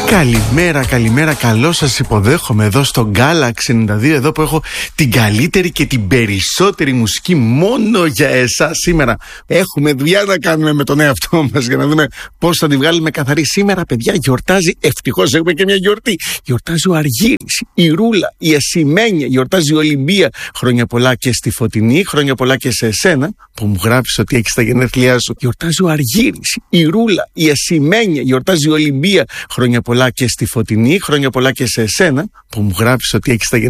Καλημέρα, καλημέρα, καλώς σας υποδέχομαι εδώ στο Galaxy 92, εδώ που έχω την καλύτερη και την περισσότερη μουσική μόνο για εσάς. Σήμερα έχουμε δουλειά να κάνουμε με τον εαυτό μας για να δούμε πώς θα τη βγάλουμε καθαρή. Σήμερα, παιδιά, γιορτάζει, ευτυχώς έχουμε και μια γιορτή. Γιορτάζει ο Αργύρης, η Ρούλα, η Ασημένια, γιορτάζει η Ολυμπία. Χρόνια πολλά και στη Φωτεινή, χρόνια πολλά και σε εσένα που μου γράφεις ότι έχεις τα γενέθλιά σου. Γιορτάζει ο Αργύρης, η Ρούλα, η Ασημένια, γιορτάζει η Ολυμπία. Χρόνια πολλά και στη Φωτεινή, χρόνια πολλά και σε εσένα που μου γράφεις ότι έχεις τα γενέθλιά σου.